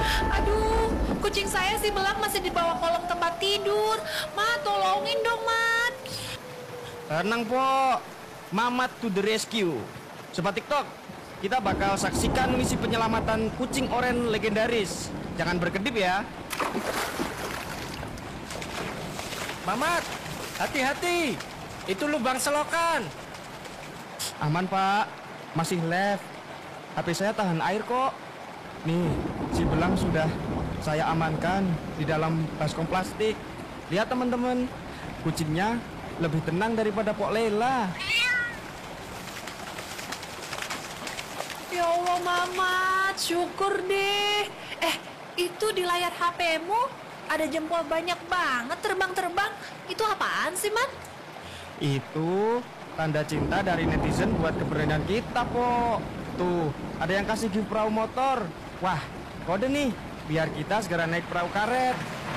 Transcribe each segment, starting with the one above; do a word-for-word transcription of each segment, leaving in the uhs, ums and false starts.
Aduh, kucing saya si Belang masih di bawah kolong tempat tidur. Mat, tolongin dong, Mat. Tenang, Po. Mamat to the rescue. Sobat TikTok, kita bakal saksikan misi penyelamatan kucing oren legendaris. Jangan berkedip ya. Mamat, hati-hati. Itu lubang selokan. Aman, Pak. Masih left. H P saya tahan air kok. Nih, si Belang sudah saya amankan di dalam baskom plastik. Lihat teman-teman, kucingnya lebih tenang daripada Pok Lela. Ya Allah, Mamat, syukur deh. Eh, itu di layar H P-mu ada jempol banyak banget terbang-terbang. Itu apaan sih, Mat? Itu tanda cinta dari netizen buat keberadaan kita, Po. Tuh, ada yang kasih gift perahu motor. Wah, kode nih, biar kita segera naik perahu karet.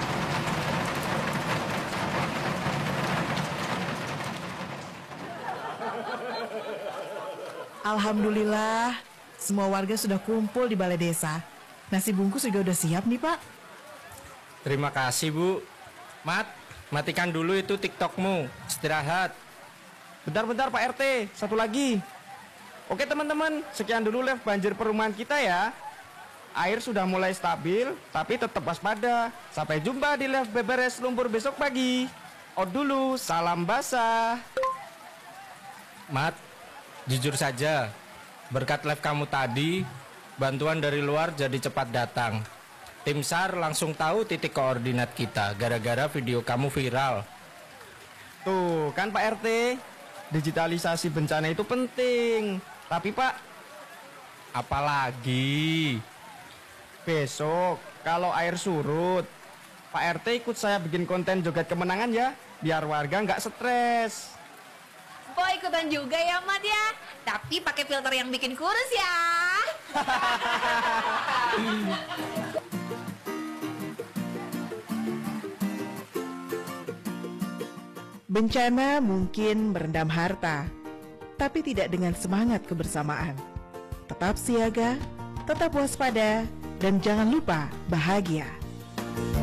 Alhamdulillah, semua warga sudah kumpul di balai desa. Nasi bungkus juga udah siap nih, Pak. Terima kasih, Bu. Mat, matikan dulu itu TikTokmu. Istirahat. Bentar-bentar Pak R T, satu lagi. Oke teman-teman, sekian dulu live banjir perumahan kita ya. Air sudah mulai stabil, tapi tetap waspada. Sampai jumpa di live beberes lumpur besok pagi. Out dulu, salam basah. Mat, jujur saja, berkat live kamu tadi, bantuan dari luar jadi cepat datang. Tim SAR langsung tahu titik koordinat kita gara-gara video kamu viral. Tuh kan Pak R T, digitalisasi bencana itu penting. Tapi Pak, apalagi besok kalau air surut, Pak R T ikut saya bikin konten joget kemenangan ya, biar warga nggak stres. Boy ikutan juga ya, Mat ya. Tapi pakai filter yang bikin kurus ya. Bencana mungkin merendam harta, tapi tidak dengan semangat kebersamaan. Tetap siaga, tetap waspada, dan jangan lupa bahagia.